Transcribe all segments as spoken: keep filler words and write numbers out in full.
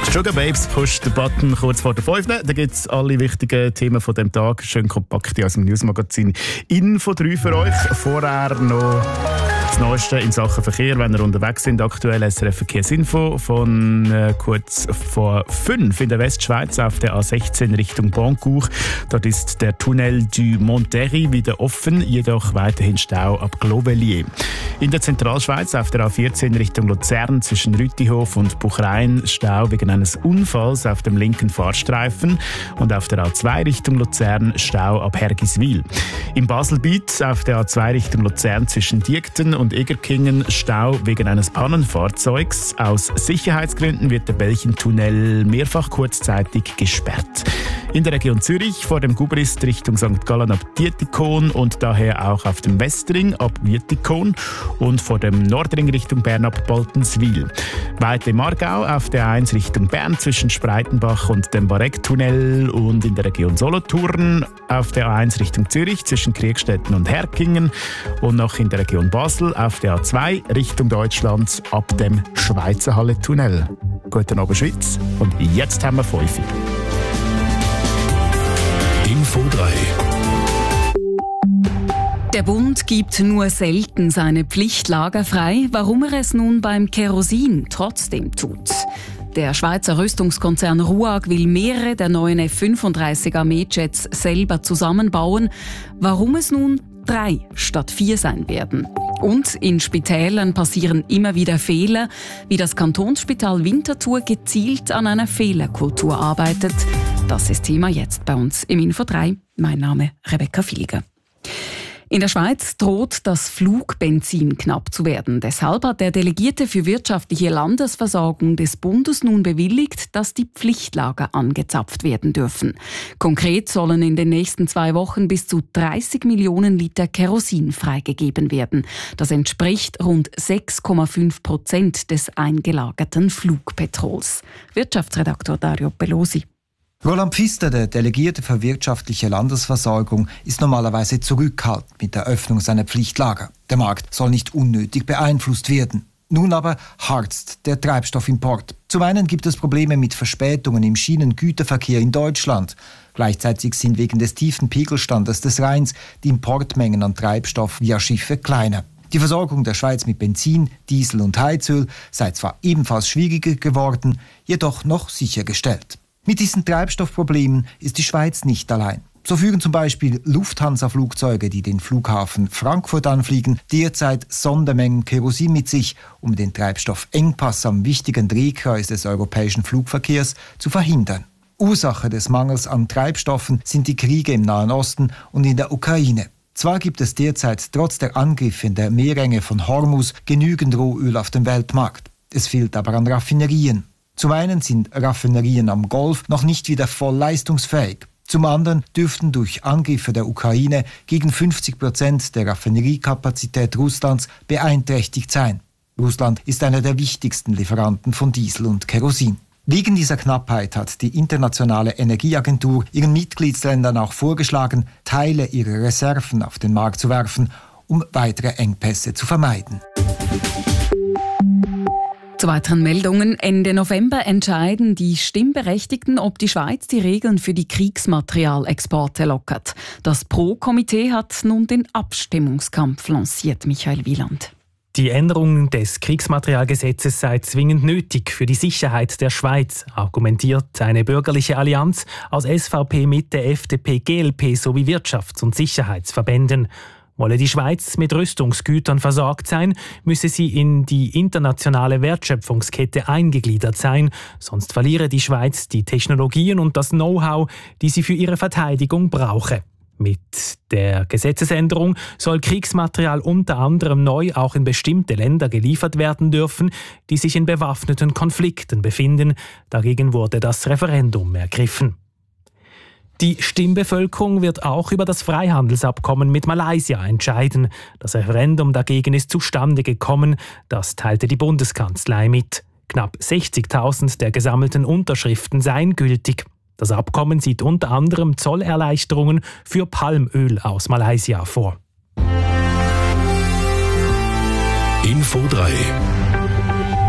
Sugar Babes, push the button kurz vor der fünf. Da gibt es alle wichtigen Themen von dem Tag. Schön kompakt aus dem Newsmagazin Info drei für euch. Vorher noch das Neueste in Sachen Verkehr, wenn ihr unterwegs sind. Aktuell S R F Verkehrsinfo von äh, kurz vor fünf in der Westschweiz auf der A sechzehn Richtung Bancourt. Dort ist der Tunnel du Monterrey wieder offen, jedoch weiterhin Stau ab Clovelier. In der Zentralschweiz auf der A vierzehn Richtung Luzern zwischen Rütihof und Buchrein Stau wegen eines Unfalls auf dem linken Fahrstreifen und auf der A zwei Richtung Luzern Stau ab Hergiswil. Im Baselbiet auf der A zwei Richtung Luzern zwischen Diekten und Egerkingen Stau wegen eines Pannenfahrzeugs. Aus Sicherheitsgründen wird der Belchentunnel mehrfach kurzzeitig gesperrt. In der Region Zürich vor dem Gubrist Richtung Sankt Gallen ab Dietikon und daher auch auf dem Westring ab Wietikon und vor dem Nordring Richtung Bern ab Baltenswil. Weiter im Aargau auf der A eins Richtung Bern zwischen Spreitenbach und dem Barecktunnel und in der Region Solothurn auf der A eins Richtung Zürich zwischen Kriegstetten und Herkingen und noch in der Region Basel auf der A zwei Richtung Deutschland ab dem Schweizerhalle-Tunnel. Guten Abend Schweiz und jetzt haben wir fünf. Info drei. Der Bund gibt nur selten seine Pflichtlager frei, warum er es nun beim Kerosin trotzdem tut. Der Schweizer Rüstungskonzern RUAG will mehrere der neuen F fünfunddreißig Armeejets selber zusammenbauen. Warum es nun drei statt vier sein werden. Und in Spitälern passieren immer wieder Fehler, wie das Kantonsspital Winterthur gezielt an einer Fehlerkultur arbeitet. Das ist Thema jetzt bei uns im Info drei. Mein Name Rebecca Filger. In der Schweiz droht das Flugbenzin knapp zu werden. Deshalb hat der Delegierte für wirtschaftliche Landesversorgung des Bundes nun bewilligt, dass die Pflichtlager angezapft werden dürfen. Konkret sollen in den nächsten zwei Wochen bis zu dreißig Millionen Liter Kerosin freigegeben werden. Das entspricht rund sechs Komma fünf Prozent des eingelagerten Flugpetrols. Wirtschaftsredaktor Dario Pelosi. Roland Pfister, der Delegierte für wirtschaftliche Landesversorgung, ist normalerweise zurückhaltend mit der Öffnung seiner Pflichtlager. Der Markt soll nicht unnötig beeinflusst werden. Nun aber harzt der Treibstoffimport. Zum einen gibt es Probleme mit Verspätungen im Schienengüterverkehr in Deutschland. Gleichzeitig sind wegen des tiefen Pegelstandes des Rheins die Importmengen an Treibstoff via Schiffe kleiner. Die Versorgung der Schweiz mit Benzin, Diesel und Heizöl sei zwar ebenfalls schwieriger geworden, jedoch noch sichergestellt. Mit diesen Treibstoffproblemen ist die Schweiz nicht allein. So führen zum Beispiel Lufthansa-Flugzeuge, die den Flughafen Frankfurt anfliegen, derzeit Sondermengen Kerosin mit sich, um den Treibstoffengpass am wichtigen Drehkreuz des europäischen Flugverkehrs zu verhindern. Ursache des Mangels an Treibstoffen sind die Kriege im Nahen Osten und in der Ukraine. Zwar gibt es derzeit trotz der Angriffe in der Meerenge von Hormuz genügend Rohöl auf dem Weltmarkt. Es fehlt aber an Raffinerien. Zum einen sind Raffinerien am Golf noch nicht wieder voll leistungsfähig. Zum anderen dürften durch Angriffe der Ukraine gegen fünfzig Prozent der Raffineriekapazität Russlands beeinträchtigt sein. Russland ist einer der wichtigsten Lieferanten von Diesel und Kerosin. Wegen dieser Knappheit hat die Internationale Energieagentur ihren Mitgliedsländern auch vorgeschlagen, Teile ihrer Reserven auf den Markt zu werfen, um weitere Engpässe zu vermeiden. Zu weiteren Meldungen. Ende November entscheiden die Stimmberechtigten, ob die Schweiz die Regeln für die Kriegsmaterialexporte lockert. Das Pro-Komitee hat nun den Abstimmungskampf lanciert. Michael Wieland. Die Änderung des Kriegsmaterialgesetzes sei zwingend nötig für die Sicherheit der Schweiz, argumentiert eine bürgerliche Allianz aus S V P, Mitte, F D P, G L P sowie Wirtschafts- und Sicherheitsverbänden. Wolle die Schweiz mit Rüstungsgütern versorgt sein, müsse sie in die internationale Wertschöpfungskette eingegliedert sein, sonst verliere die Schweiz die Technologien und das Know-how, die sie für ihre Verteidigung brauche. Mit der Gesetzesänderung soll Kriegsmaterial unter anderem neu auch in bestimmte Länder geliefert werden dürfen, die sich in bewaffneten Konflikten befinden. Dagegen wurde das Referendum ergriffen. Die Stimmbevölkerung wird auch über das Freihandelsabkommen mit Malaysia entscheiden. Das Referendum dagegen ist zustande gekommen, das teilte die Bundeskanzlei mit. Knapp sechzigtausend der gesammelten Unterschriften seien gültig. Das Abkommen sieht unter anderem Zollerleichterungen für Palmöl aus Malaysia vor. Info drei.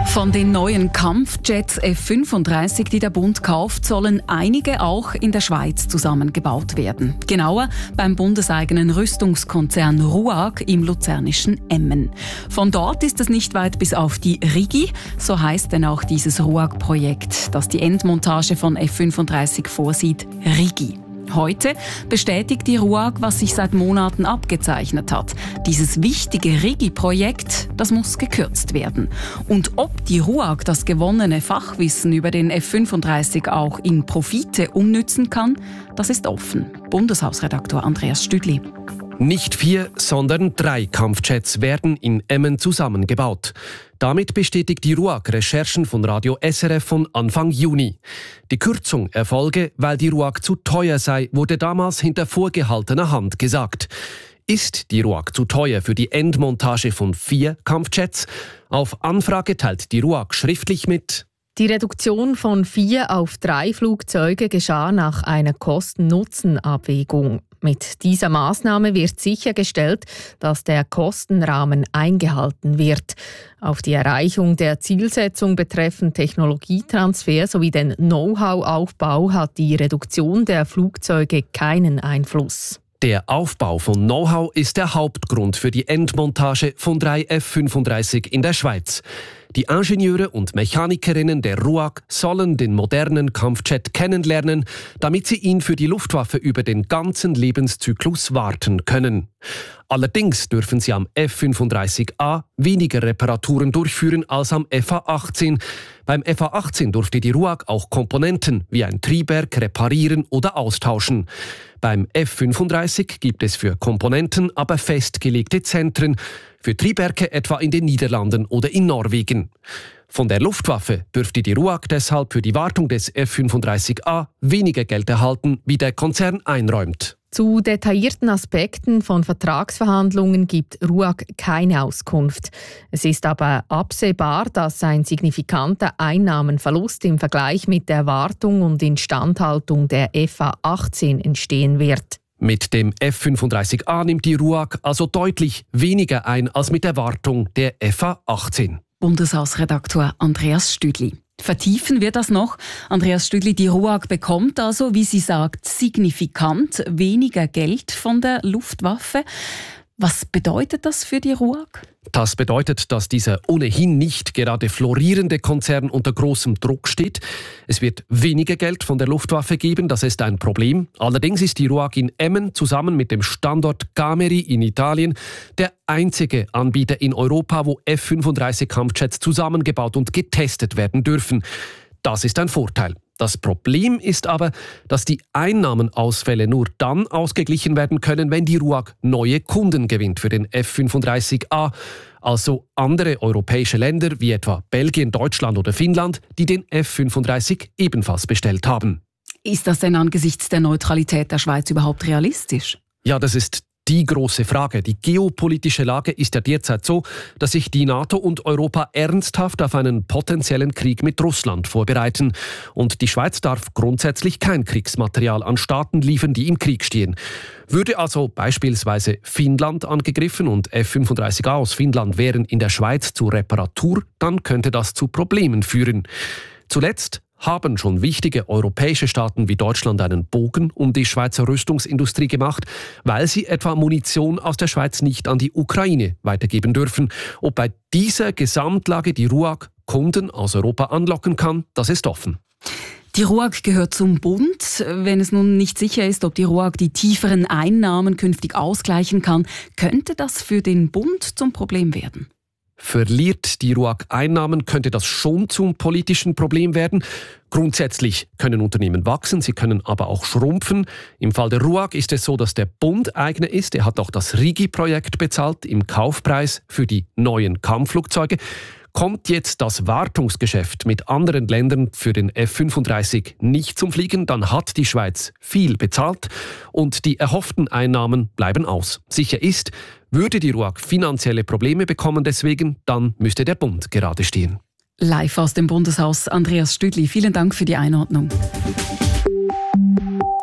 Von den neuen Kampfjets F fünfunddreißig, die der Bund kauft, sollen einige auch in der Schweiz zusammengebaut werden. Genauer beim bundeseigenen Rüstungskonzern RUAG im luzernischen Emmen. Von dort ist es nicht weit bis auf die Rigi, so heißt denn auch dieses RUAG-Projekt, das die Endmontage von F fünfunddreißig vorsieht, Rigi. Heute bestätigt die RUAG, was sich seit Monaten abgezeichnet hat. Dieses wichtige Rigi-Projekt, das muss gekürzt werden. Und ob die RUAG das gewonnene Fachwissen über den F fünfunddreißig auch in Profite umnützen kann, das ist offen. Bundeshausredaktor Andreas Stüdli. Nicht vier, sondern drei Kampfjets werden in Emmen zusammengebaut. Damit bestätigt die RUAG Recherchen von Radio S R F von Anfang Juni. Die Kürzung erfolge, weil die RUAG zu teuer sei, wurde damals hinter vorgehaltener Hand gesagt. Ist die RUAG zu teuer für die Endmontage von vier Kampfjets? Auf Anfrage teilt die RUAG schriftlich mit: Die Reduktion von vier auf drei Flugzeuge geschah nach einer Kosten-Nutzen-Abwägung. Mit dieser Maßnahme wird sichergestellt, dass der Kostenrahmen eingehalten wird. Auf die Erreichung der Zielsetzung betreffend Technologietransfer sowie den Know-how-Aufbau hat die Reduktion der Flugzeuge keinen Einfluss. Der Aufbau von Know-how ist der Hauptgrund für die Endmontage von drei F fünfunddreißig in der Schweiz. Die Ingenieure und Mechanikerinnen der RUAG sollen den modernen Kampfjet kennenlernen, damit sie ihn für die Luftwaffe über den ganzen Lebenszyklus warten können. Allerdings dürfen sie am F fünfunddreißig A weniger Reparaturen durchführen als am F A achtzehn. Beim F A achtzehn durfte die RUAG auch Komponenten wie ein Triebwerk reparieren oder austauschen. Beim F fünfunddreißig gibt es für Komponenten aber festgelegte Zentren, für Triebwerke etwa in den Niederlanden oder in Norwegen. Von der Luftwaffe dürfte die RUAG deshalb für die Wartung des F fünfunddreißig A weniger Geld erhalten, wie der Konzern einräumt. Zu detaillierten Aspekten von Vertragsverhandlungen gibt RUAG keine Auskunft. Es ist aber absehbar, dass ein signifikanter Einnahmenverlust im Vergleich mit der Wartung und Instandhaltung der F A achtzehn entstehen wird. Mit dem F fünfunddreißig A nimmt die RUAG also deutlich weniger ein als mit der Wartung der F A achtzehn. Bundeshausredaktor Andreas Stüdli. Vertiefen wir das noch. Andreas Stüdli, die RUAG bekommt also, wie sie sagt, signifikant weniger Geld von der Luftwaffe. Was bedeutet das für die RUAG? Das bedeutet, dass dieser ohnehin nicht gerade florierende Konzern unter großem Druck steht. Es wird weniger Geld von der Luftwaffe geben, das ist ein Problem. Allerdings ist die RUAG in Emmen zusammen mit dem Standort Gameri in Italien der einzige Anbieter in Europa, wo F fünfunddreißig Kampfjets zusammengebaut und getestet werden dürfen. Das ist ein Vorteil. Das Problem ist aber, dass die Einnahmenausfälle nur dann ausgeglichen werden können, wenn die RUAG neue Kunden gewinnt für den F fünfunddreißig A, also andere europäische Länder wie etwa Belgien, Deutschland oder Finnland, die den F fünfunddreißig ebenfalls bestellt haben. Ist das denn angesichts der Neutralität der Schweiz überhaupt realistisch? Ja, das ist die große Frage. Die geopolitische Lage ist ja derzeit so, dass sich die NATO und Europa ernsthaft auf einen potenziellen Krieg mit Russland vorbereiten. Und die Schweiz darf grundsätzlich kein Kriegsmaterial an Staaten liefern, die im Krieg stehen. Würde also beispielsweise Finnland angegriffen und F fünfunddreißig A aus Finnland wären in der Schweiz zur Reparatur, dann könnte das zu Problemen führen. Zuletzt haben schon wichtige europäische Staaten wie Deutschland einen Bogen um die Schweizer Rüstungsindustrie gemacht, weil sie etwa Munition aus der Schweiz nicht an die Ukraine weitergeben dürfen. Ob bei dieser Gesamtlage die RUAG Kunden aus Europa anlocken kann, das ist offen. Die RUAG gehört zum Bund. Wenn es nun nicht sicher ist, ob die RUAG die tieferen Einnahmen künftig ausgleichen kann, könnte das für den Bund zum Problem werden. Verliert die RUAG Einnahmen, könnte das schon zum politischen Problem werden. Grundsätzlich können Unternehmen wachsen, sie können aber auch schrumpfen. Im Fall der RUAG ist es so, dass der Bund Eigner ist. Er hat auch das Rigi-Projekt bezahlt im Kaufpreis für die neuen Kampfflugzeuge. Kommt jetzt das Wartungsgeschäft mit anderen Ländern für den F fünfunddreißig nicht zum Fliegen, dann hat die Schweiz viel bezahlt und die erhofften Einnahmen bleiben aus. Sicher ist, würde die RUAG finanzielle Probleme bekommen deswegen, dann müsste der Bund gerade stehen. Live aus dem Bundeshaus, Andreas Stüdli, vielen Dank für die Einordnung.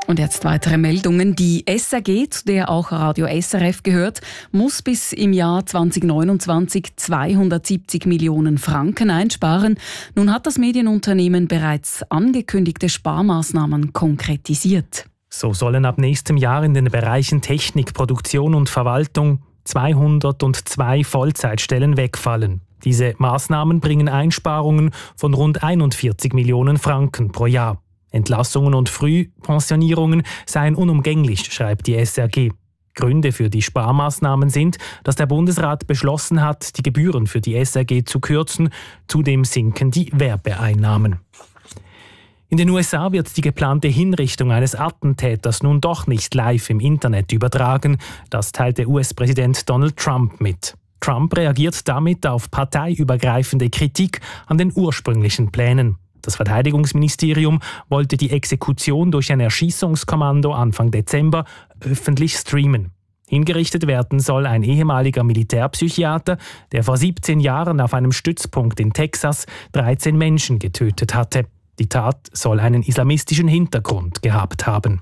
Und jetzt weitere Meldungen. Die S R G, zu der auch Radio S R F gehört, muss bis im Jahr zwanzig neunundzwanzig zweihundertsiebzig Millionen Franken einsparen. Nun hat das Medienunternehmen bereits angekündigte Sparmaßnahmen konkretisiert. So sollen ab nächstem Jahr in den Bereichen Technik, Produktion und Verwaltung zweihundertzwei Vollzeitstellen wegfallen. Diese Maßnahmen bringen Einsparungen von rund einundvierzig Millionen Franken pro Jahr. Entlassungen und Frühpensionierungen seien unumgänglich, schreibt die S R G. Gründe für die Sparmaßnahmen sind, dass der Bundesrat beschlossen hat, die Gebühren für die S R G zu kürzen. Zudem sinken die Werbeeinnahmen. In den U S A wird die geplante Hinrichtung eines Attentäters nun doch nicht live im Internet übertragen. Das teilte U S-Präsident Donald Trump mit. Trump reagiert damit auf parteiübergreifende Kritik an den ursprünglichen Plänen. Das Verteidigungsministerium wollte die Exekution durch ein Erschießungskommando Anfang Dezember öffentlich streamen. Hingerichtet werden soll ein ehemaliger Militärpsychiater, der vor siebzehn Jahren auf einem Stützpunkt in Texas dreizehn Menschen getötet hatte. Die Tat soll einen islamistischen Hintergrund gehabt haben.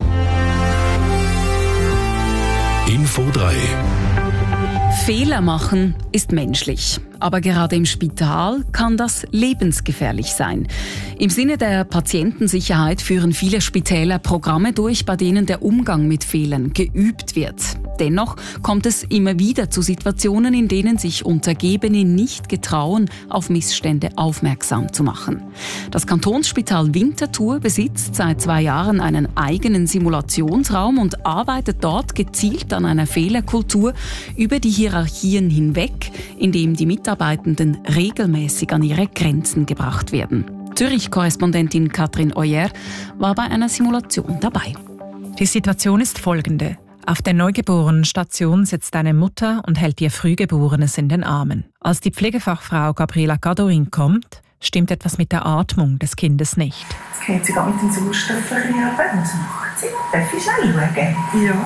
Info drei. Fehler machen ist menschlich. Aber gerade im Spital kann das lebensgefährlich sein. Im Sinne der Patientensicherheit führen viele Spitäler Programme durch, bei denen der Umgang mit Fehlern geübt wird. Dennoch kommt es immer wieder zu Situationen, in denen sich Untergebene nicht getrauen, auf Missstände aufmerksam zu machen. Das Kantonsspital Winterthur besitzt seit zwei Jahren einen eigenen Simulationsraum und arbeitet dort gezielt an einer Fehlerkultur über die Hierarchien hinweg, indem die Mitarbeitenden regelmäßig an ihre Grenzen gebracht werden. Zürich-Korrespondentin Katrin Euer war bei einer Simulation dabei. Die Situation ist folgende. Auf der Neugeborenenstation sitzt eine Mutter und hält ihr Frühgeborenes in den Armen. Als die Pflegefachfrau Gabriela Gadorin kommt, stimmt etwas mit der Atmung des Kindes nicht. Jetzt geht sie gerade mit dem Sauerstoff verkriegen. Was macht sie? Darf ich schnell schauen? Ja.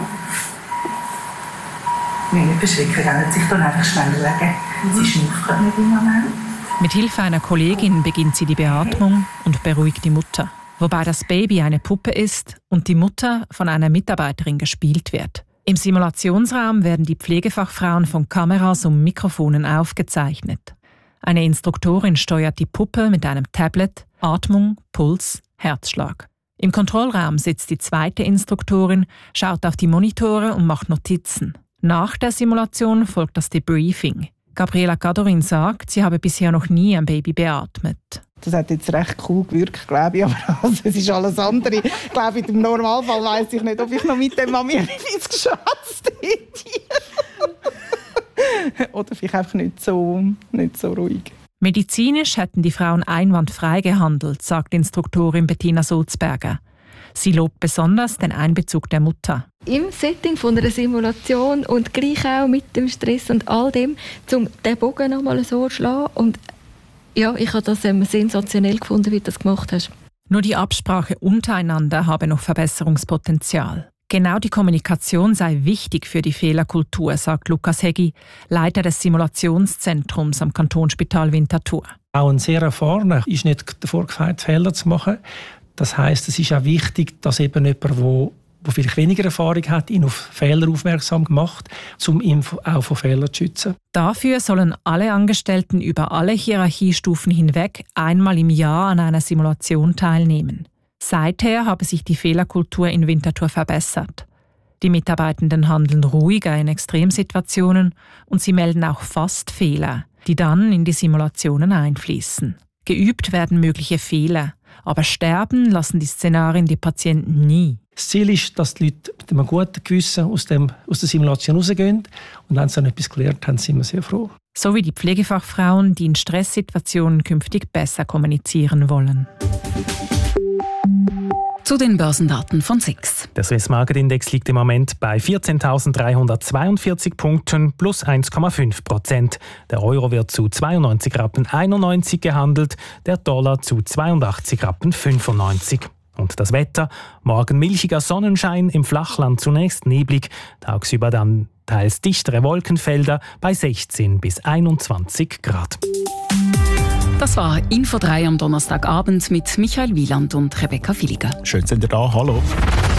Nicht beschwicken, gehen sich dann einfach schnell schauen. Sie schnauft gerade nicht im Moment. Mit Hilfe einer Kollegin beginnt sie die Beatmung und beruhigt die Mutter. Wobei das Baby eine Puppe ist und die Mutter von einer Mitarbeiterin gespielt wird. Im Simulationsraum werden die Pflegefachfrauen von Kameras und Mikrofonen aufgezeichnet. Eine Instruktorin steuert die Puppe mit einem Tablet, Atmung, Puls, Herzschlag. Im Kontrollraum sitzt die zweite Instruktorin, schaut auf die Monitore und macht Notizen. Nach der Simulation folgt das Debriefing. Gabriela Gadorin sagt, sie habe bisher noch nie ein Baby beatmet. Das hat jetzt recht cool gewirkt, glaube ich, aber also, es ist alles andere. Ich glaube, im Normalfall weiss ich nicht, ob ich noch mit dem Mami etwas geschätzt hätte. Oder vielleicht einfach nicht so, nicht so ruhig. Medizinisch hätten die Frauen einwandfrei gehandelt, sagt Instruktorin Bettina Sulzberger. Sie lobt besonders den Einbezug der Mutter. Im Setting von einer Simulation und gleich auch mit dem Stress und all dem, um den Bogen noch mal so zu schlagen. Und ja, ich habe das ähm, sensationell gefunden, wie du das gemacht hast. Nur die Absprache untereinander habe noch Verbesserungspotenzial. Genau die Kommunikation sei wichtig für die Fehlerkultur, sagt Lukas Hegi, Leiter des Simulationszentrums am Kantonsspital Winterthur. Auch ein sehr erfahrener ist nicht davor gefeit, Fehler zu machen. Das heisst, es ist auch wichtig, dass eben jemand, der der vielleicht weniger Erfahrung hat, ihn auf Fehler aufmerksam gemacht, um ihn auch vor Fehlern zu schützen. Dafür sollen alle Angestellten über alle Hierarchiestufen hinweg einmal im Jahr an einer Simulation teilnehmen. Seither habe sich die Fehlerkultur in Winterthur verbessert. Die Mitarbeitenden handeln ruhiger in Extremsituationen und sie melden auch fast Fehler, die dann in die Simulationen einfließen. Geübt werden mögliche Fehler, aber sterben lassen die Szenarien die Patienten nie. Das Ziel ist, dass die Leute mit einem guten Gewissen aus, dem, aus der Simulation rausgehen. Und wenn sie dann etwas gelernt haben, sind wir sehr froh. So wie die Pflegefachfrauen, die in Stresssituationen künftig besser kommunizieren wollen. Zu den Börsendaten von S I X. Der Swiss Market Index liegt im Moment bei vierzehntausenddreihundertzweiundvierzig Punkten plus eins Komma fünf Prozent. Der Euro wird zu zweiundneunzig Rappen einundneunzig gehandelt, der Dollar zu zweiundachtzig Rappen fünfundneunzig. Und das Wetter: morgen milchiger Sonnenschein, im Flachland zunächst neblig, tagsüber dann teils dichtere Wolkenfelder bei sechzehn bis einundzwanzig Grad. Das war Info drei am Donnerstagabend mit Michael Wieland und Rebecca Villiger. Schön, sind ihr da. Hallo.